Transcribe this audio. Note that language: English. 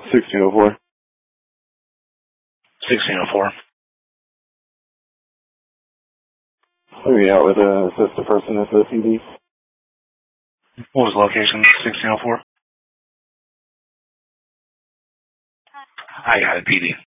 1604. 1604. Let me out with assist the person at the CD. What was the location? 1604? I got it, PD.